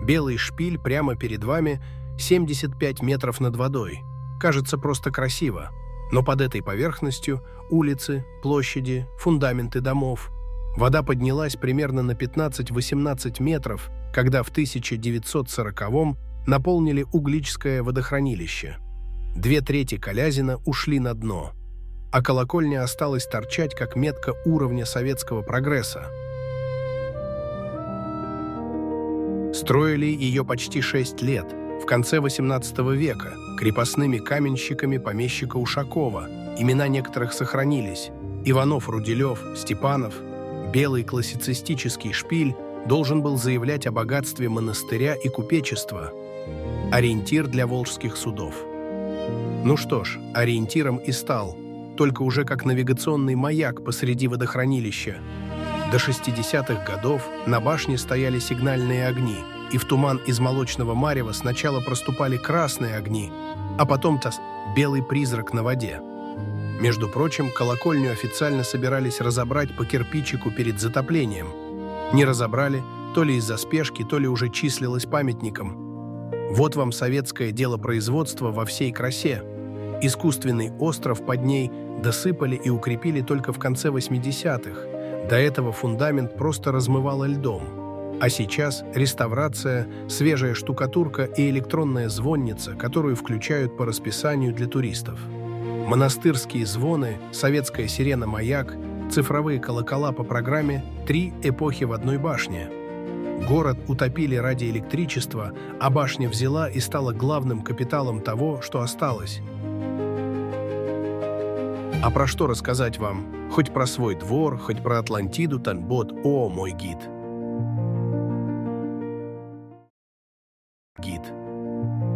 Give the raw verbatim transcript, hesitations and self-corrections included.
Белый шпиль прямо перед вами семьдесят пять метров над водой. Кажется просто красиво. Но под этой поверхностью улицы, площади, фундаменты домов. Вода поднялась примерно на пятнадцать-восемнадцать метров, когда в тысяча девятьсот сороковом наполнили Угличское водохранилище. Две трети Колязина ушли на дно, а колокольня осталась торчать как метка уровня советского прогресса. Строили ее почти шесть лет, в конце восемнадцатого века, крепостными каменщиками помещика Ушакова. Имена некоторых сохранились. Иванов, Руделев, Степанов. Белый классицистический шпиль должен был заявлять о богатстве монастыря и купечества. Ориентир для волжских судов. Ну что ж, ориентиром и стал, только уже как навигационный маяк посреди водохранилища. До шестидесятых годов на башне стояли сигнальные огни, и в туман из молочного марева сначала проступали красные огни, а потом-то белый призрак на воде. Между прочим, колокольню официально собирались разобрать по кирпичику перед затоплением. Не разобрали, то ли из-за спешки, то ли уже числилось памятником. Вот вам советское делопроизводство во всей красе. Искусственный остров под ней досыпали и укрепили только в конце восьмидесятых. До этого фундамент просто размывало льдом. А сейчас реставрация, свежая штукатурка и электронная звонница, которую включают по расписанию для туристов. Монастырские звоны, советская сирена-маяк, цифровые колокола по программе «Три эпохи в одной башне». Город утопили ради электричества, а башня взяла и стала главным капиталом того, что осталось. А про что рассказать вам? Хоть про свой двор, хоть про Атлантиду, Танбот, о, мой гид. Гид.